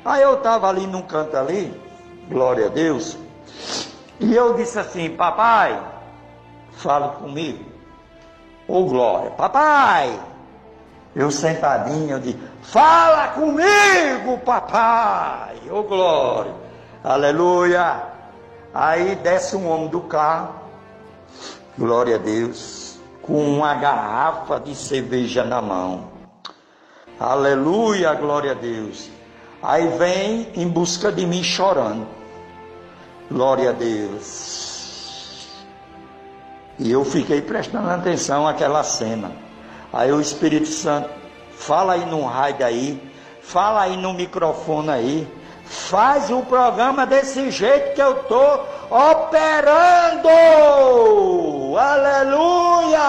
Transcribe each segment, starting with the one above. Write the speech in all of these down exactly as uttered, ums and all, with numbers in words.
Aí eu estava ali num canto ali, glória a Deus, e eu disse assim: papai, fala comigo. Ô glória, papai. Eu sentadinho, eu disse: fala comigo, papai. Ô glória, aleluia. Aí desce um homem do carro, glória a Deus, com uma garrafa de cerveja na mão. Aleluia, glória a Deus. Aí vem em busca de mim chorando. Glória a Deus. E eu fiquei prestando atenção àquela cena. Aí o Espírito Santo: fala aí no rádio aí, fala aí no microfone aí, faz o programa desse jeito que eu estou operando. Aleluia!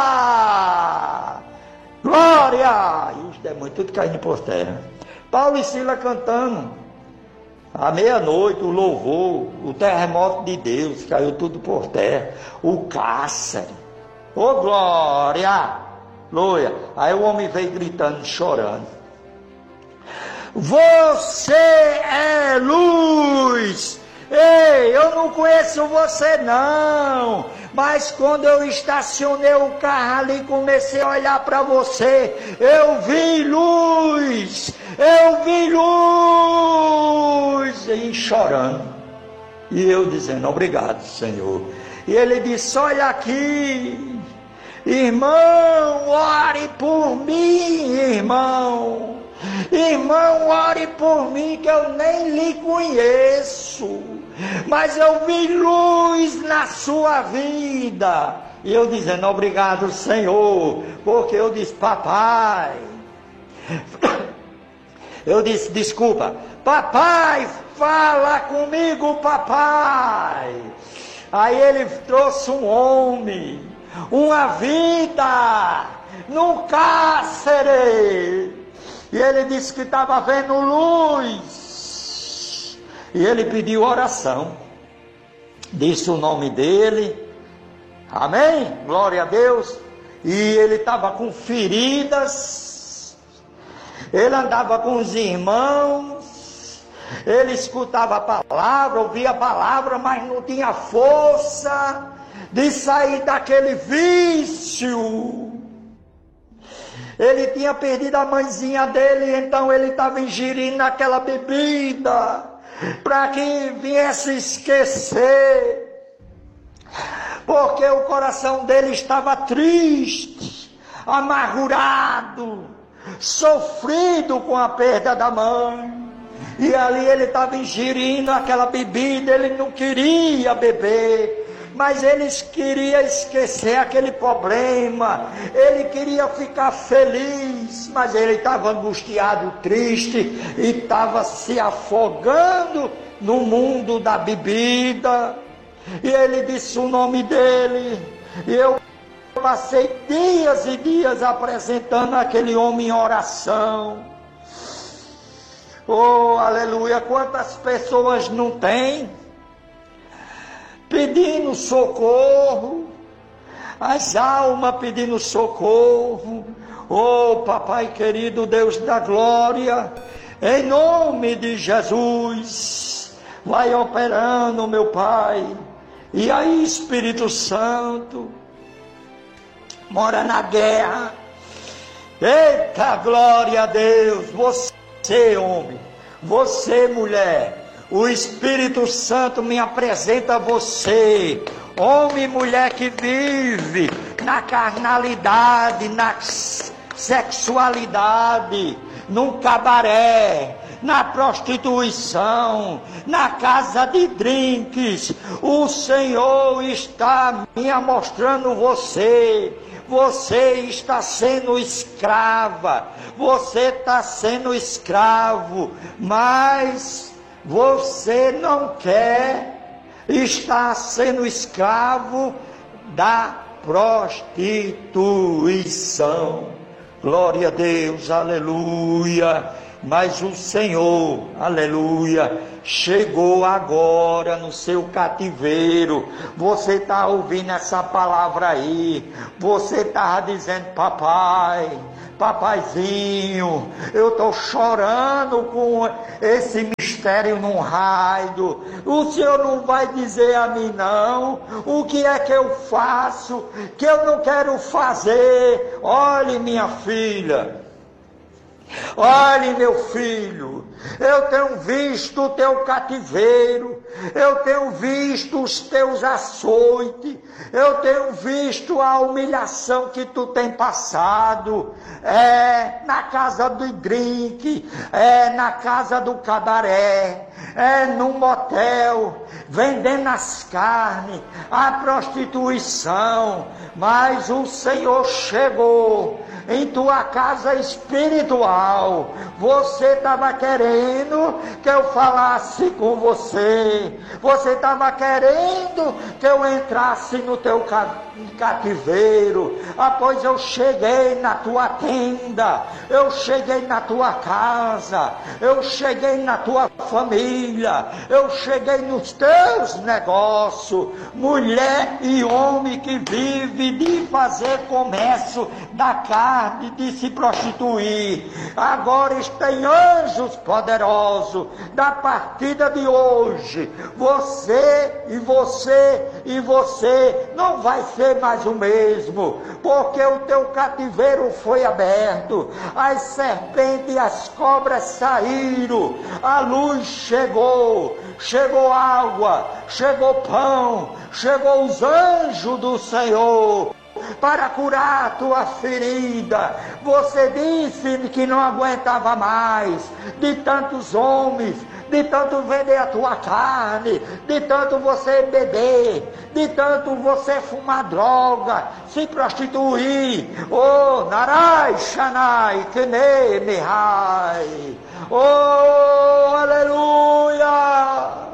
Glória! E os demônios tudo caindo por terra. Paulo e Silas cantando. À meia-noite, o louvor, o terremoto de Deus, caiu tudo por terra. O cárcere. Ô glória! Glória! Aí o homem veio gritando, chorando: você é luz! Ei, eu não conheço você não, mas quando eu estacionei o carro ali, comecei a olhar para você, eu vi luz, eu vi luz, e chorando, e eu dizendo: obrigado, Senhor. E ele disse: olha aqui, irmão, ore por mim, irmão. Irmão, ore por mim, que eu nem lhe conheço, mas eu vi luz na sua vida. E eu dizendo: obrigado, Senhor, porque eu disse: papai, eu disse: desculpa, papai, fala comigo, papai. Aí ele trouxe um homem, uma vida, num cárcere. E ele disse que estava vendo luz. E ele pediu oração. Disse o nome dele. Amém? Glória a Deus. E ele estava com feridas. Ele andava com os irmãos. Ele escutava a palavra, ouvia a palavra, mas não tinha força de sair daquele vício. Ele tinha perdido a mãezinha dele, então ele estava ingerindo aquela bebida para que viesse esquecer, porque o coração dele estava triste, amargurado, sofrido com a perda da mãe. E ali ele estava ingerindo aquela bebida, ele não queria beber, mas ele queria esquecer aquele problema, ele queria ficar feliz, mas ele estava angustiado, triste, e estava se afogando no mundo da bebida. E ele disse o nome dele, e eu passei dias e dias apresentando aquele homem em oração. Oh, aleluia! Quantas pessoas não tem pedindo socorro, as almas pedindo socorro. Oh, papai querido, Deus da glória, em nome de Jesus, vai operando, meu Pai. E aí, Espírito Santo, mora na guerra. Eita, glória a Deus. Você, homem, você, mulher, o Espírito Santo me apresenta a você, homem e mulher que vive na carnalidade, na sexualidade, num cabaré, na prostituição, na casa de drinks. O Senhor está me mostrando você. Você está sendo escrava, você está sendo escravo, mas você não quer estar sendo escravo da prostituição. Glória a Deus, aleluia. Mas o Senhor, aleluia, chegou agora no seu cativeiro. Você está ouvindo essa palavra aí. Você está dizendo: papai, papaizinho, eu estou chorando com esse mistério num raio. O Senhor não vai dizer a mim não o que é que eu faço, que eu não quero fazer. Olhe, minha filha, olhe, meu filho, eu tenho visto o teu cativeiro, eu tenho visto os teus açoites, eu tenho visto a humilhação que tu tem passado, é, na casa do drink, é, na casa do cabaré, é, num motel, vendendo as carnes, a prostituição. Mas o Senhor chegou em tua casa espiritual. Você estava querendo que eu falasse com você, você estava querendo que eu entrasse no teu cativeiro. Após eu cheguei na tua tenda, eu cheguei na tua casa, eu cheguei na tua família, eu cheguei nos teus negócios. Mulher e homem que vive de fazer comércio da carne, de se prostituir, agora tem anjos poderosos. Da partida de hoje, você e você e você não vai ser mais o mesmo, porque o teu cativeiro foi aberto, as serpentes e as cobras saíram, a luz chegou, chegou água, chegou pão, chegou os anjos do Senhor para curar a tua ferida. Você disse que não aguentava mais de tantos homens, de tanto vender a tua carne, de tanto você beber, de tanto você fumar droga, se prostituir. Oh, Narai, Shanai, Kene, Mihai. Oh, aleluia!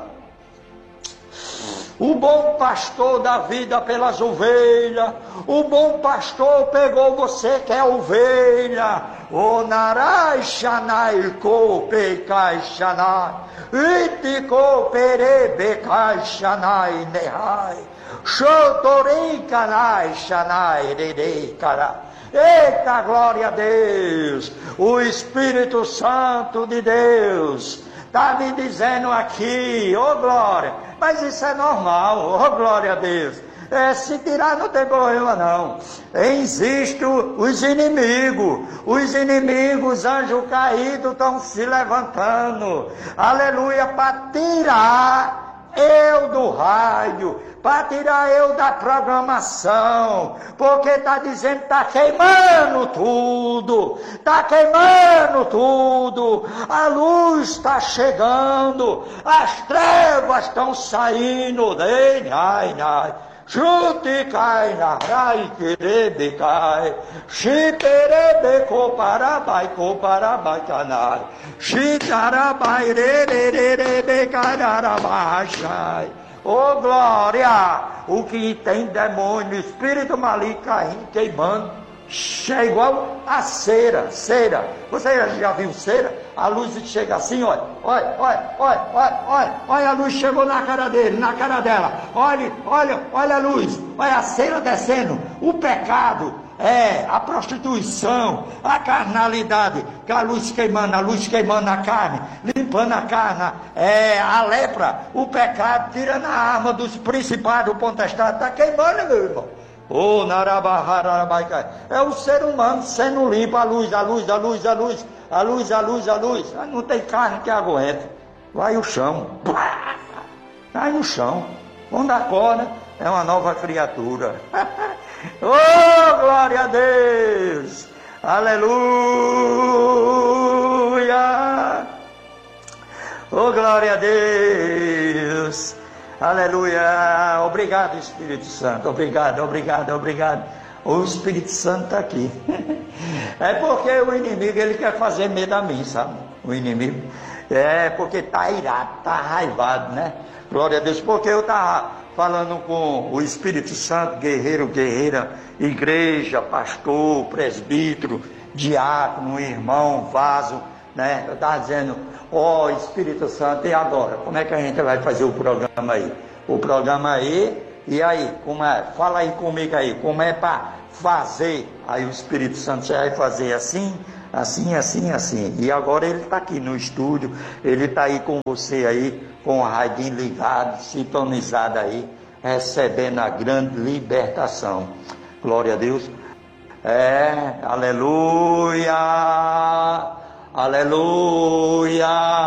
O bom pastor dá vida pelas ovelhas. O bom pastor pegou você que é ovelha. O narai shanai ko pekai shanai. Iti ko perebe kai shanai nehai. Shotorei kanai shanai rerei karai. Eita, glória a Deus! O Espírito Santo de Deus está me dizendo aqui, ô oh, glória, mas isso é normal, ô oh, glória a Deus. É, se tirar não tem problema não. Existem os inimigos, os inimigos, anjos caídos estão se levantando, aleluia, para tirar eu do raio, para tirar eu da programação, porque está dizendo que está queimando tudo, está queimando tudo, a luz está chegando, as trevas estão saindo, ai, ai, ai. Chute cai na rai querebe cai, chiperebe coparabai coparabai canai, chitarabai rererebe cararabachai. Oh glória! O que tem demônio, espírito maligno queimando, é igual a cera, cera. Você já viu cera? A luz chega assim, olha, olha, olha, olha, olha, olha, olha, a luz chegou na cara dele, na cara dela. Olha, olha, olha a luz, olha a cera descendo, o pecado, é, a prostituição, a carnalidade, que a luz queimando, a luz queimando a carne, limpando a carne, é, a lepra, o pecado, tirando a arma dos principados, do potestade, está queimando, meu irmão. Oh, narabaharabaikai. É o ser humano sendo limpo, a luz, a luz, a luz, a luz, a luz, a luz, a luz. Não tem carne que aguenta. Vai o chão. Vai no chão. Quando acorda, é uma nova criatura. Oh, glória a Deus. Aleluia. Oh, glória a Deus. Aleluia, obrigado Espírito Santo, obrigado, obrigado, obrigado. O Espírito Santo está aqui. É porque o inimigo, ele quer fazer medo a mim, sabe? O inimigo. É porque está irado, está raivado, né? Glória a Deus, porque eu estava falando com o Espírito Santo, guerreiro, guerreira, igreja, pastor, presbítero, diácono, irmão, vaso, né? Eu estava dizendo, ó, oh, Espírito Santo, e agora? Como é que a gente vai fazer o programa aí? O programa aí, e aí, como é? Fala aí comigo aí, como é para fazer? Aí o Espírito Santo já vai fazer assim, assim, assim, assim. E agora ele está aqui no estúdio, ele está aí com você aí, com o radinho ligado, sintonizado aí, recebendo a grande libertação. Glória a Deus. É, aleluia, aleluia,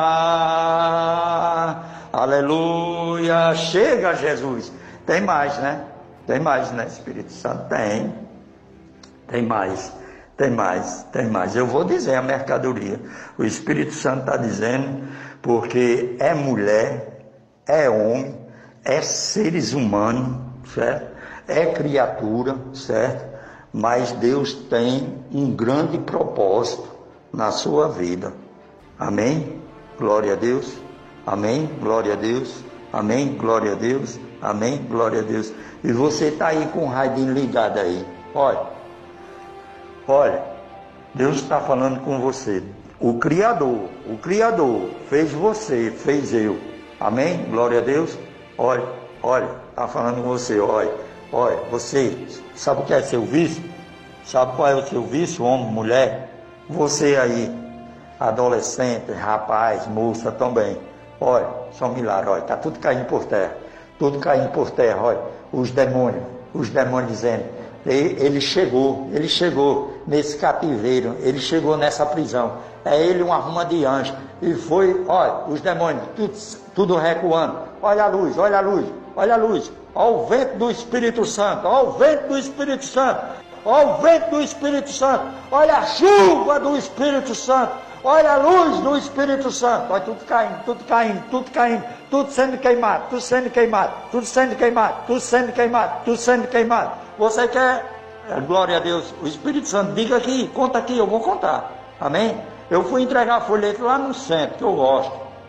aleluia. Chega, Jesus. Tem mais, né? Tem mais, né, Espírito Santo? Tem. Tem mais, tem mais, tem mais. Eu vou dizer a mercadoria. O Espírito Santo está dizendo, porque é mulher, é homem, é seres humanos, certo? É criatura, certo? Mas Deus tem um grande propósito na sua vida. Amém? Glória a Deus. Amém? Glória a Deus. Amém? Glória a Deus. Amém? Glória a Deus. E você está aí com o radinho ligado aí. Olha. Olha. Deus está falando com você. O Criador. O Criador fez você, fez eu. Amém? Glória a Deus. Olha. Olha. Está falando com você. Olha. Olha, você, sabe o que é seu vício? Sabe qual é o seu vício, homem, mulher? Você aí, adolescente, rapaz, moça também. Olha, só um milagre, olha, está tudo caindo por terra. Tudo caindo por terra, olha. Os demônios, os demônios dizendo, ele chegou, ele chegou nesse cativeiro, ele chegou nessa prisão. É ele um arruma de anjo. E foi, olha, os demônios, tudo, tudo recuando. Olha a luz, olha a luz, olha a luz. Olha o vento do Espírito Santo, olha o vento do Espírito Santo, olha o vento do Espírito Santo, olha a chuva do Espírito Santo, olha a luz do Espírito Santo, olha tudo caindo, tudo caindo, tudo caindo, tudo sendo queimado, tudo sendo queimado, tudo sendo queimado, tudo sendo queimado, tudo sendo queimado. Você quer, glória a Deus, o Espírito Santo, diga aqui, conta aqui, eu vou contar, amém? Eu fui entregar folheto lá no centro, que eu gosto,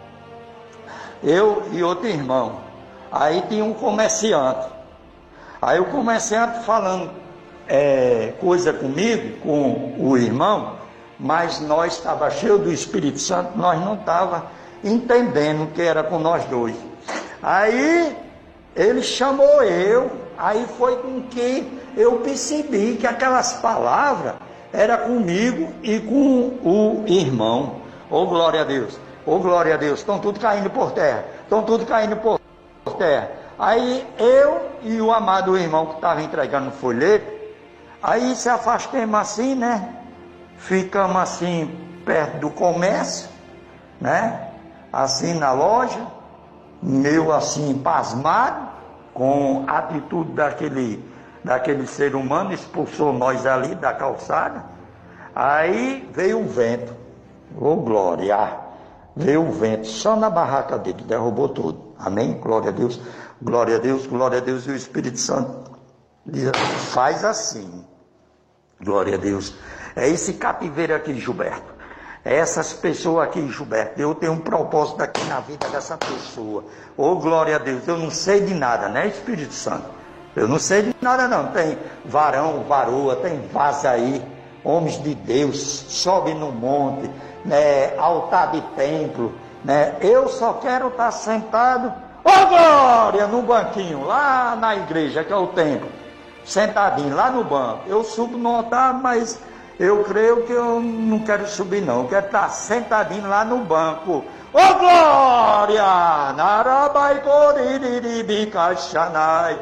eu e outro irmão. Aí tinha um comerciante, aí o comerciante falando é, coisa comigo, com o irmão, mas nós estava cheio do Espírito Santo, nós não estava entendendo que era com nós dois. Aí ele chamou eu, aí foi com que eu percebi que aquelas palavras era comigo e com o irmão. Oh glória a Deus, oh glória a Deus, estão tudo caindo por terra, estão tudo caindo por terra. Aí eu e o amado irmão que estava entregando o folheto, aí se afastemos assim, né? Ficamos assim perto do comércio, né? Assim na loja, meio assim pasmado, com a atitude daquele, daquele ser humano, expulsou nós ali da calçada. Aí veio o vento, ô oh, glória, veio o vento, só na barraca dele, derrubou tudo. Amém? Glória a Deus, glória a Deus, glória a Deus. E o Espírito Santo diz, faz assim. Glória a Deus. É esse cativeiro aqui, Gilberto. É essas pessoas aqui, Gilberto. Eu tenho um propósito aqui na vida dessa pessoa. Oh, glória a Deus. Eu não sei de nada, né, Espírito Santo? Eu não sei de nada, não. Tem varão, varoa, tem vaza aí. Homens de Deus, sobe no monte, né, altar de templo. Né? Eu só quero estar sentado, oh glória, no banquinho, lá na igreja, que é o templo, sentadinho, lá no banco. Eu subo no altar, mas eu creio que eu não quero subir não, eu quero estar sentadinho lá no banco. Oh glória, narabai koriribi kashanai,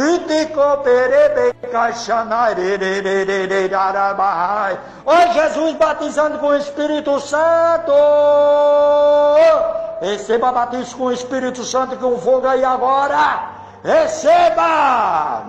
ó Jesus, batizando com o Espírito Santo. Receba batismo com o Espírito Santo, com fogo aí agora. Receba.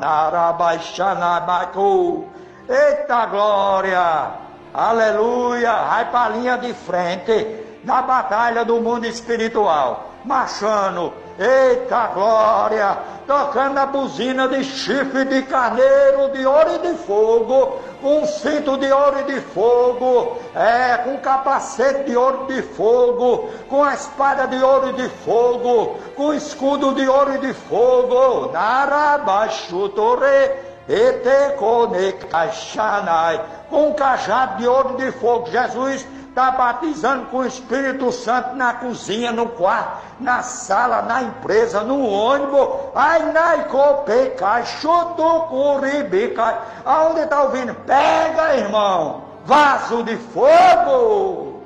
Eita glória. Aleluia. Vai para a linha de frente da batalha do mundo espiritual. Marchando. Eita glória, tocando a buzina de chifre de carneiro, de ouro e de fogo, com cinto de ouro e de fogo, é, com capacete de ouro e de fogo, com a espada de ouro e de fogo, com escudo de ouro e de fogo, narabachutore, etecone caixanai, com cajado de ouro e de fogo. Jesus está batizando com o Espírito Santo na cozinha, no quarto, na sala, na empresa, no ônibus. Ai, nai, copei, cai, chuto, curibi, cai. Aonde está ouvindo? Pega, irmão, vaso de fogo.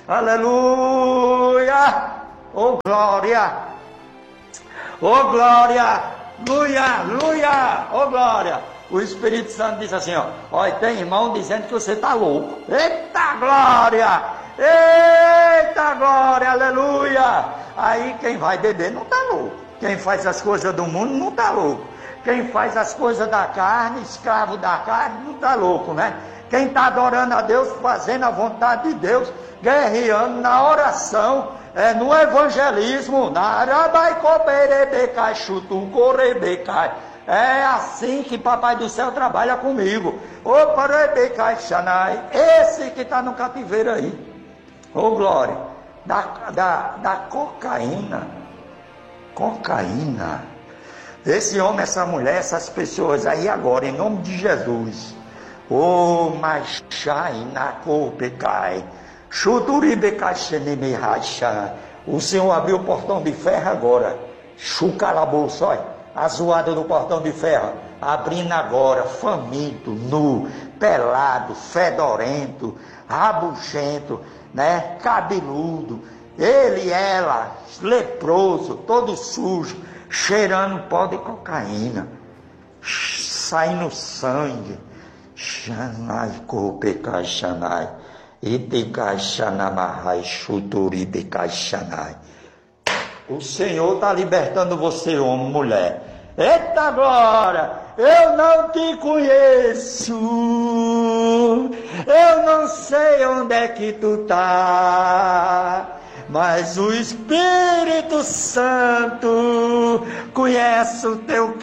Aleluia. Oh, glória. Oh, glória. Aleluia, aleluia. Oh, glória. O Espírito Santo diz assim, ó, olha, tem irmão dizendo que você está louco. Eita glória! Eita glória, aleluia! Aí quem vai beber não está louco. Quem faz as coisas do mundo não está louco. Quem faz as coisas da carne, escravo da carne, não está louco, né? Quem está adorando a Deus, fazendo a vontade de Deus, guerreando na oração, é, no evangelismo, na arabaicoberebecai, chutucorebecai. É assim que Papai do Céu trabalha comigo. Ô parebecai xanai, esse que está no cativeiro aí. Ô glória, da, da, da cocaína. Cocaína. Esse homem, essa mulher, essas pessoas aí agora, em nome de Jesus. Ô machai na copecai. Chuturibecai xenemehaixa. O Senhor abriu o portão de ferro agora. Chucalabouço, olha. A zoada do portão de ferro, abrindo agora, faminto, nu, pelado, fedorento, rabugento, né, cabeludo, ele e ela, leproso, todo sujo, cheirando pó de cocaína, saindo sangue, xanai, copecai, xanai, idecai, xanamahai, chuturibecai, xanai. O Senhor está libertando você, homem, mulher. Eita glória! Eu não te conheço. Eu não sei onde é que tu tá. Mas o Espírito Santo conhece o teu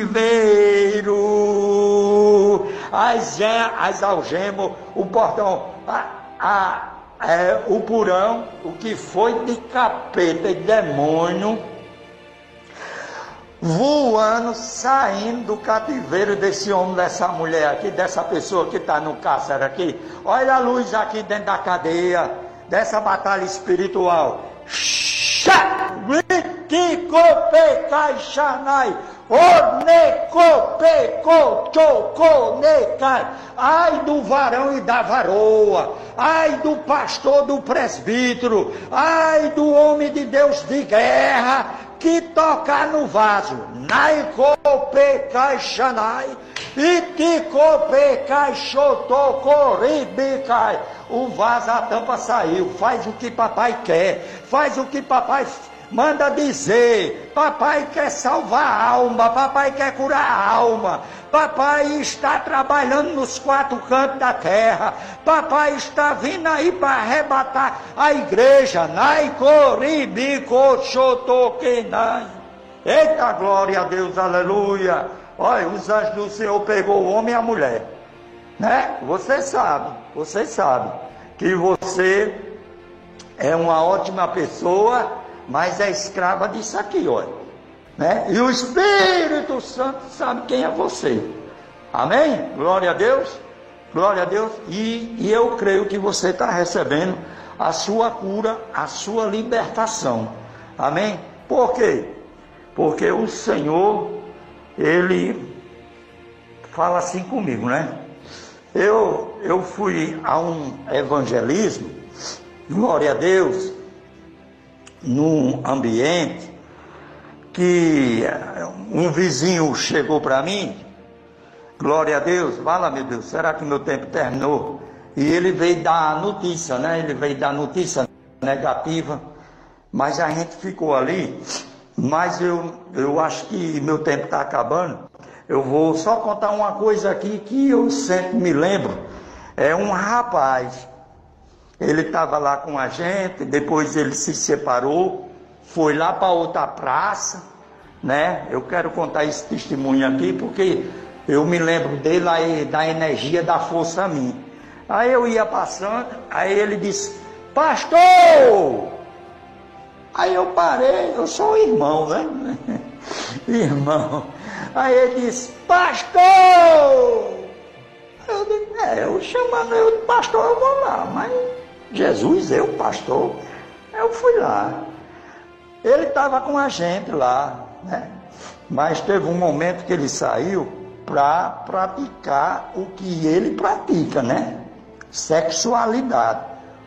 cativeiro. As, as algemas, o portão, a... a É, o porão, o que foi de capeta e demônio, voando, saindo do cativeiro desse homem, dessa mulher aqui, dessa pessoa que está no cárcere aqui. Olha a luz aqui dentro da cadeia, dessa batalha espiritual. Ai do varão e da varoa, ai do pastor, do presbítero, ai do homem de Deus de guerra que tocar no vaso. Naicopecai xanai, iticopecai xotocoribicai. O vaso, a tampa saiu. Faz o que papai quer, faz o que papai manda dizer. Papai quer salvar a alma, papai quer curar a alma. Papai está trabalhando nos quatro cantos da terra. Papai está vindo aí para arrebatar a igreja. Eita glória a Deus, aleluia. Olha, os anjos do Senhor pegou o homem e a mulher, né? Você sabe, você sabe que você é uma ótima pessoa, mas é escrava disso aqui, olha, né? E o Espírito Santo sabe quem é você. Amém? Glória a Deus, glória a Deus. E, e eu creio que você está recebendo a sua cura, a sua libertação. Amém? Por quê? Porque o Senhor, Ele fala assim comigo, né? Eu, eu fui a um evangelismo, glória a Deus, num ambiente que um vizinho chegou para mim, glória a Deus, fala, meu Deus, será que meu tempo terminou? E ele veio dar a notícia, né? Ele veio dar notícia negativa, mas a gente ficou ali. Mas eu, eu acho que meu tempo está acabando. Eu vou só contar uma coisa aqui que eu sempre me lembro. É um rapaz, ele estava lá com a gente, depois ele se separou, foi lá para outra praça, né? Eu quero contar esse testemunho aqui porque eu me lembro dele, aí, da energia, da força a mim. Aí eu ia passando, aí ele disse, pastor! Aí eu parei, eu sou um irmão, né? Irmão. Aí ele disse, pastor! Eu disse, é, eu chamando eu de pastor, eu vou lá, mas Jesus, eu, pastor? Eu fui lá. Ele estava com a gente lá, né? Mas teve um momento que ele saiu para praticar o que ele pratica, né? Sexualidade.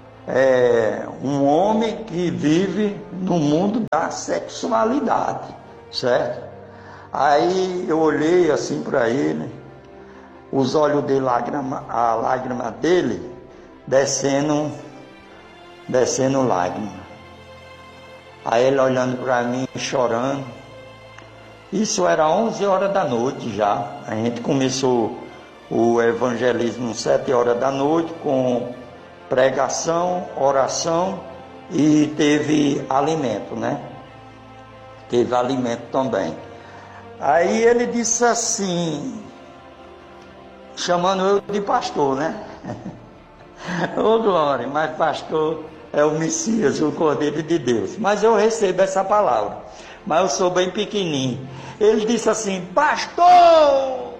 É um homem que vive no mundo da sexualidade, certo? Aí eu olhei assim para ele, os olhos de lágrima, a lágrima dele descendo, descendo lágrima. Aí ele olhando para mim, chorando. Isso era onze horas da noite já. A gente começou o evangelismo sete horas da noite, com pregação, oração, e teve alimento, né? Teve alimento também. Aí ele disse assim, chamando eu de pastor, né? Ô glória, mas pastor é o Messias, o Cordeiro de Deus. Mas eu recebo essa palavra, mas eu sou bem pequenininho. Ele disse assim, pastor!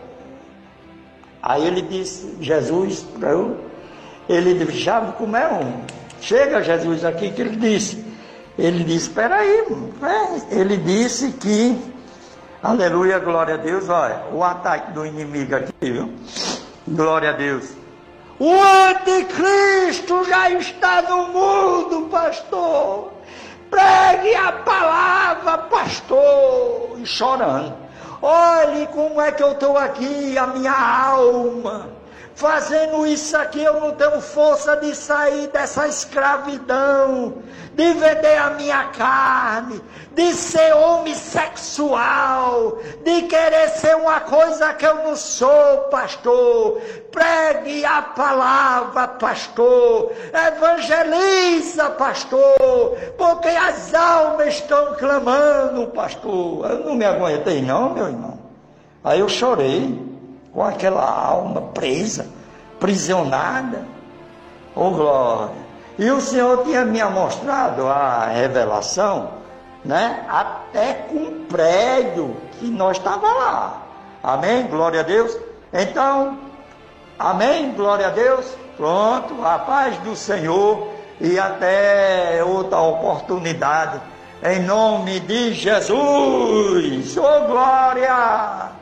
Aí ele disse, Jesus, para eu, ele disse, já como é um? Chega Jesus aqui, que ele disse. Ele disse, espera aí, ele disse que, aleluia, glória a Deus, olha, o ataque do inimigo aqui, viu? Glória a Deus. O anticristo já está no mundo, pastor. Pregue a palavra, pastor. E chorando. Olhe como é que eu estou aqui, a minha alma. Fazendo isso aqui, eu não tenho força de sair dessa escravidão, de vender a minha carne, de ser homossexual, de querer ser uma coisa que eu não sou, pastor. Pregue a palavra, pastor. Evangeliza, pastor, porque as almas estão clamando, pastor. Eu não me aguentei não, meu irmão. Aí eu chorei. Com aquela alma presa, prisionada. Oh glória! E o Senhor tinha me mostrado a revelação, né? Até com um prédio que nós estávamos lá. Amém? Glória a Deus. Então, amém? Glória a Deus. Pronto, a paz do Senhor e até outra oportunidade. Em nome de Jesus. Oh glória!